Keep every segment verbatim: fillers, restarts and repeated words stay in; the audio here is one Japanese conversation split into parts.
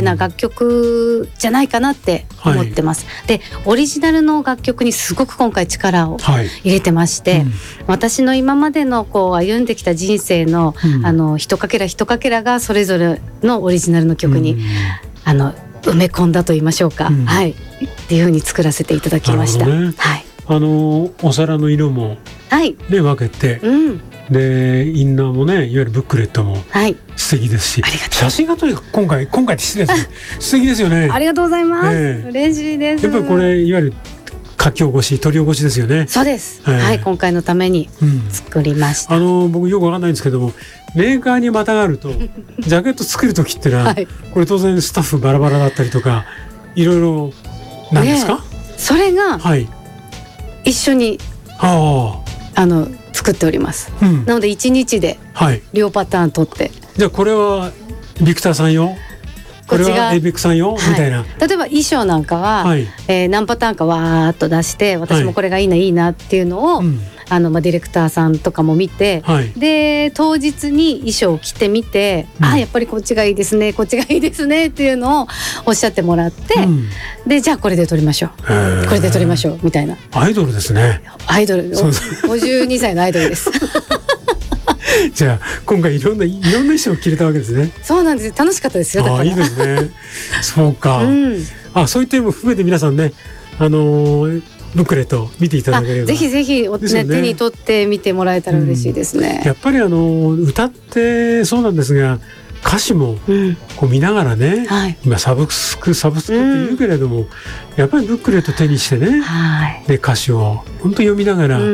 な楽曲じゃないかなって思ってます、はい、でオリジナルの楽曲にすごく今回力を入れてまして、はいうん、私の今までのこう歩んできた人生の、うん、あの一かけら一かけらがそれぞれのオリジナルの曲に、うん、あの埋め込んだと言いましょうか、うんはい、っていう風に作らせていただきました、ねはい、 あのお皿の色も、ねはい、分けて、うんでインナーもねいわゆるブックレットも素敵ですし、はい、写真がとにかく今回今回って失礼ですね素敵ですよね。 ありがとうございます、ね、嬉しいです。 やっぱりこれいわゆる書き起こし取り起こしですよね。 そうです、はいはい、今回のために作りました、 うん、あの僕よくわかんないんですけどもメーカーにまたがるとジャケット作る時ってのは、はい、これ当然スタッフバラバラだったりとかいろいろなんですか、ね、 それが一緒に、はい、あの作っております、うん、なのでいちにちで両パターン撮って、はい、 じゃあこれはビクターさん用これはエイベックさん用、はい、みたいな例えば衣装なんかは、はいえー、何パターンかわーっと出して私もこれがいいな、はい、いいなっていうのを、うんあのまあ、ディレクターさんとかも見て、はい、で当日に衣装を着てみて、うん、あやっぱりこっちがいいですねこっちがいいですねっていうのをおっしゃってもらって、うん、でじゃあこれで撮りましょうこれで撮りましょうみたいなアイドルですね。 アイドルごじゅうにさいのアイドルですじゃあ今回いろんないろんな衣装を着れたわけですね。 そうなんですよ楽しかったですよだからあいいですねそうか、うん、あそういった意味も含めて皆さんねあのーブックレット見ていただければぜひぜひ、ね、手に取って見てもらえたら嬉しいですね、 うん、やっぱりあの歌ってそうなんですが歌詞もこう見ながらね、うんはい、今サブスクサブスクって言うけれども、うん、やっぱりブックレット手にしてね、はい、で歌詞を本当読みながら、うん、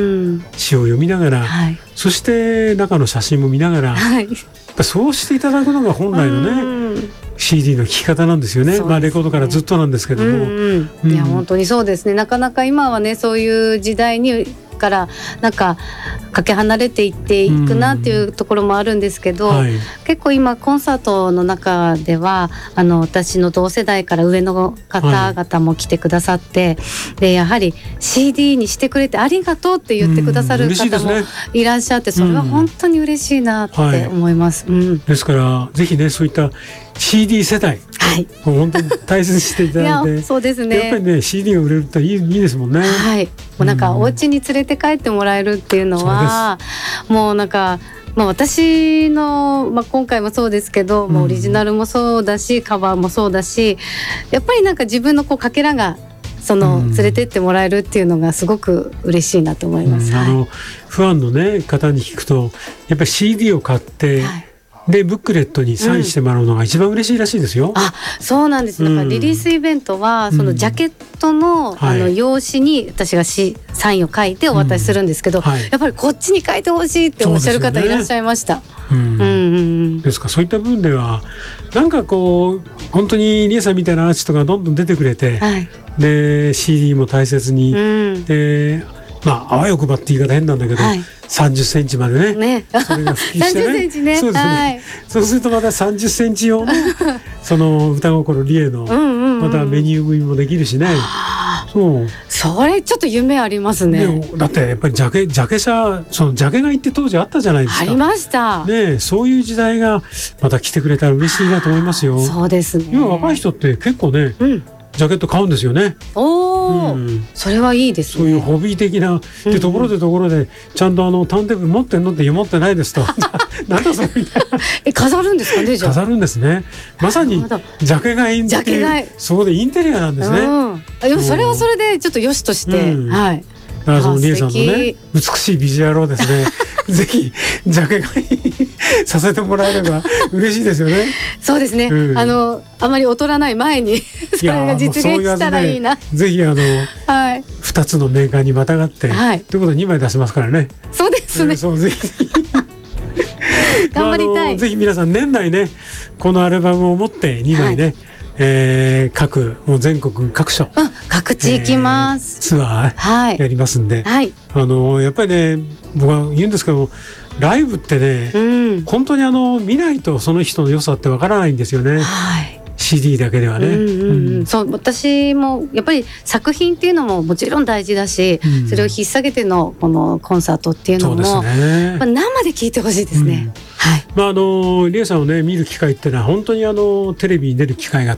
詩を読みながら、はい、そして中の写真も見ながら、はい、やっぱそうしていただくのが本来のね、うん、シーディー の聴き方なんですよ ね, ねまあレコードからずっとなんですけども、うんうんうん、いや本当にそうですねなかなか今はねそういう時代にからなんかかけ離れていっていくなっていうところもあるんですけど、うんはい、結構今コンサートの中ではあの私の同世代から上の方々も来てくださって、はい、でやはり シーディー にしてくれてありがとうって言ってくださる方もいらっしゃって、それは本当に嬉しいなって思います、うんはいうん、 ですからぜひねそういった シーディー 世代はい、もう本当に大切にしていただいていやそうですね、 やっぱりね シーディー が売れるっていい、いいですもんね。 はい、もうなんかお家に連れて帰ってもらえるっていうのは、うん、もうなんか、まあ、私の、まあ、今回もそうですけど、うん、もうオリジナルもそうだしカバーもそうだしやっぱりなんか自分のこうかけらがその連れてってもらえるっていうのがすごく嬉しいなと思います、うん、あのファンの、ね、方に聞くとやっぱり シーディー を買って、はいでブックレットにサインしてもらうのが一番嬉しいらしいですよ、うん、 あそうなんです。だからリリースイベントは、うん、そのジャケット の,、うん、あの用紙に私がしサインを書いてお渡しするんですけど、うんはい、やっぱりこっちに書いてほしいっておっしゃる方いらっしゃいました。 ですからそういった部分ではなんかこう本当にリエさんみたいなアーティストがどんどん出てくれて、はい、で シーディー も大切に、うん、でまああわよくばって言い方変なんだけど、はいさんじゅっセンチまで ね, ねそれが普及してねさんじゅっセンチねそうですね、はい、そうするとまたさんじゅっセンチ用のその歌心リエのまたメニュー組もできるしね、 そうそれちょっと夢ありますね。 だってやっぱりジャケジャケ写そのジャケ買いって当時あったじゃないですか。 ありましたね。そういう時代がまた来てくれたら嬉しいなと思いますよ。 そうですね。 今若い人って結構ね、うんジャケット買うんですよね。 おー、うん、それはいいですね。 そういうホビー的なでところでところでちゃんとあのターンテーブル持ってんのって持ってないですとなんだそれみたいなえ飾るんですかね。じゃあ飾るんですね。まさにジャケ買いっていうそこでインテリアなんですね、うん、 でもそれはそれでちょっと良しとして、うん、はいだからそのリエさんのね美しいビジュアルをですねぜひジャケ買いさせてもらえれば嬉しいですよね。 そうですね、うん、あのあまり劣らない前にそれが実現したらいいな。 ぜひあの、はい、ふたつのメーカーにまたがって、はい、ということでにまい出しますからね。 そうですね、えー、そうぜひ頑張りたい、 まあ、ぜひ皆さん年内ねこのアルバムを持ってにまいね、はいえー、各もう全国各所、 うん、各地行きます、 えー、ツアーやりますんで、はい、あのやっぱりね僕は言うんですけどライブってね、うん、本当にあの見ないとその人の良さってわからないんですよね、はい、シーディー だけではね、うんうんうん、 そう私もやっぱり作品っていうのももちろん大事だし、うん、それを引っ提げてのこのコンサートっていうのもそうですね、まあ、生で聴いてほしいですね、うんはいまあ、あのリエさんをね見る機会っていうのは本当にあのテレビに出る機会が